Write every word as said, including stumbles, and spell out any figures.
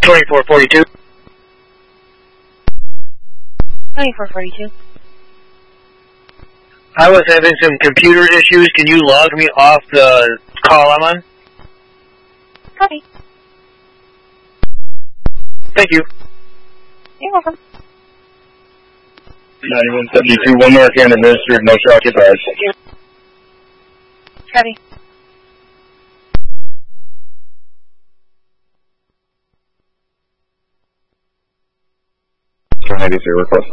twenty-four forty-two. twenty-four forty-two. I was having some computer issues. Can you log me off the call I'm on? Copy. Thank you. You're welcome. ninety-one seventy-two, one more can administered, no shock advised. Copy. ten eighty-three, request